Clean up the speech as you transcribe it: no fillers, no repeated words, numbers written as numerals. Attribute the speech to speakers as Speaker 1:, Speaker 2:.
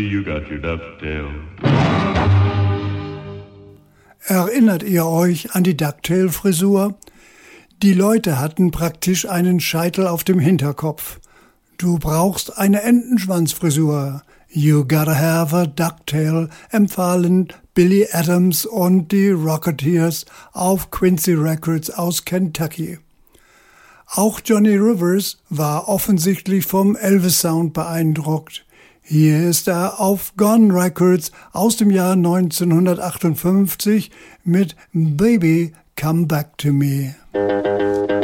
Speaker 1: You got your ducktail.
Speaker 2: Erinnert ihr euch an die Ducktail-Frisur? Die Leute hatten praktisch einen Scheitel auf dem Hinterkopf. Du brauchst eine Entenschwanzfrisur. You gotta have a ducktail, empfahlen Billy Adams und die Rocketeers auf Quincy Records aus Kentucky. Auch Johnny Rivers war offensichtlich vom Elvis-Sound beeindruckt. Hier ist er auf Gone Records aus dem Jahr 1958 mit Baby Come Back to Me.